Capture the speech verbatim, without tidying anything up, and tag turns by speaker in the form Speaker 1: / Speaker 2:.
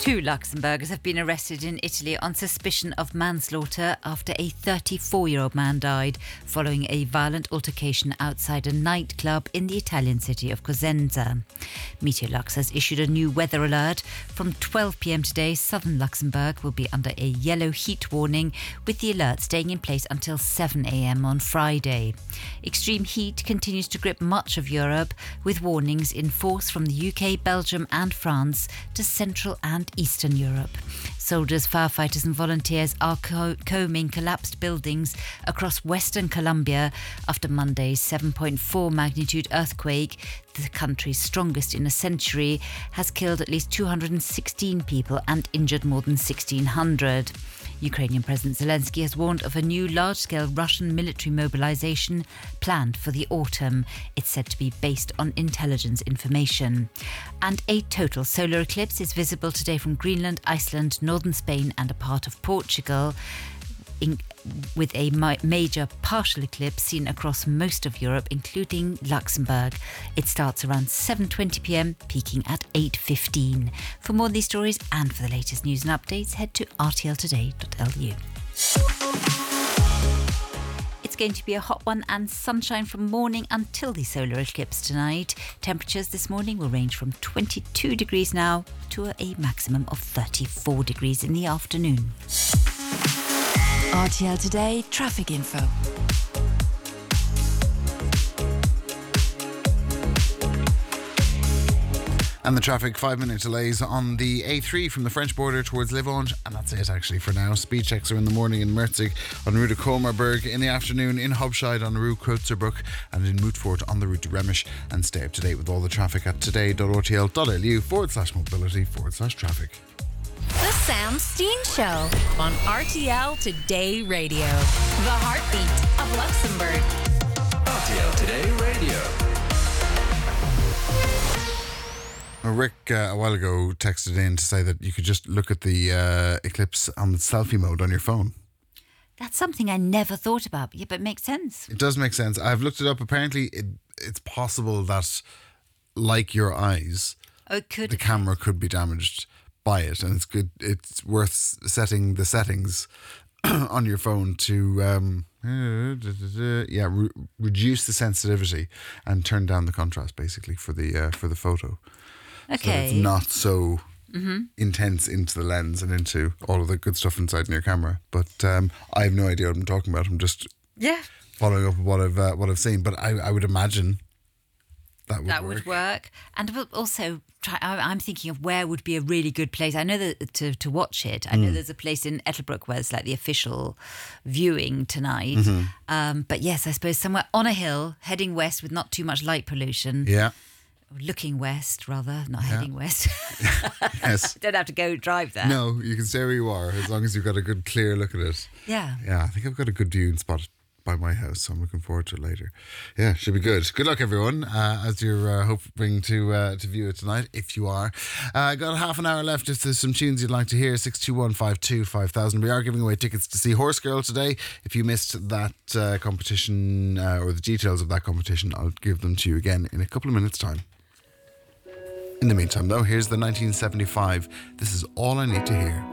Speaker 1: Two Luxembourgers have been arrested in Italy on suspicion of manslaughter after a thirty-four-year-old man died following a violent altercation outside a nightclub in the Italian city of Cosenza. Meteorlux has issued a new weather alert. From twelve p.m. today, southern Luxembourg will be under a yellow heat warning, with the alert staying in place until seven a.m. on Friday. Extreme heat continues to grip much of Europe, with warnings in force from the U K, Belgium and France to Central and Eastern Europe. Soldiers, firefighters and volunteers are co- combing collapsed buildings across Western Colombia after Monday's seven point four magnitude earthquake, the country's strongest in a century, has killed at least two hundred sixteen people and injured more than sixteen hundred. Ukrainian President Zelensky has warned of a new large-scale Russian military mobilization planned for the autumn. It's said to be based on intelligence information. And a total solar eclipse is visible today from Greenland, Iceland, northern Spain and a part of Portugal, in, with a ma- major partial eclipse seen across most of Europe, including Luxembourg. It starts around seven twenty p.m, peaking at eight fifteen. For more of these stories and for the latest news and updates, head to r t l today dot l u. It's going to be a hot one and sunshine from morning until the solar eclipse tonight. Temperatures this morning will range from twenty-two degrees now to a maximum of thirty-four degrees in the afternoon.
Speaker 2: R T L Today traffic info.
Speaker 3: And the traffic, five minute delays on the A three from the French border towards Livogne, and that's it actually for now. Speed checks are in the morning in Merzig on route to Comerberg, in the afternoon in Hobscheid on the route Kreuzerbuch, and in Mootfort on the route to Remisch. And stay up to date with all the traffic at today.rtl.lu forward slash mobility forward slash traffic.
Speaker 4: The Sam Steen Show on R T L Today Radio. The heartbeat of Luxembourg.
Speaker 5: R T L Today Radio.
Speaker 3: Well, Rick uh, a while ago texted in to say that you could just look at the uh, eclipse on the selfie mode on your phone.
Speaker 1: That's something I never thought about, yeah, but it makes sense.
Speaker 3: It does make sense. I've looked it up. Apparently, it, it's possible that, like your eyes,
Speaker 1: oh, it could
Speaker 3: the camera could be damaged by it, and it's good. It's worth setting the settings on your phone to um, yeah re- reduce the sensitivity and turn down the contrast, basically, for the uh, for the photo.
Speaker 1: Okay,
Speaker 3: so that it's not so
Speaker 1: mm-hmm.
Speaker 3: intense into the lens and into all of the good stuff inside in your camera. But um, I have no idea what I'm talking about. I'm just
Speaker 1: yeah
Speaker 3: following up what I've uh, what I've seen. But I, I would imagine that would
Speaker 1: that
Speaker 3: work.
Speaker 1: would work. And also, try, I'm thinking of where would be a really good place. I know that to to watch it. I know
Speaker 3: Mm.
Speaker 1: there's a place in Ettelbruck where it's like the official viewing tonight.
Speaker 3: Mm-hmm.
Speaker 1: Um, but yes, I suppose somewhere on a hill, heading west with not too much light pollution.
Speaker 3: Yeah.
Speaker 1: Looking west, rather, not
Speaker 3: Yeah.
Speaker 1: heading west.
Speaker 3: Yes.
Speaker 1: Don't have to go drive there.
Speaker 3: No, you can stay where you are as long as you've got a good clear look at it.
Speaker 1: Yeah.
Speaker 3: Yeah, I think I've got a good viewing spot by my house, so I'm looking forward to it later. Yeah, should be good. Good luck, everyone, uh, as you're uh, hoping to uh, to view it tonight, if you are. Uh, got half an hour left. If there's some tunes you'd like to hear, six two one five two five thousand. We are giving away tickets to see Horse Girl today. If you missed that uh, competition uh, or the details of that competition, I'll give them to you again in a couple of minutes' time. In the meantime, though, here's the nineteen seventy-five. This is All I Need to Hear.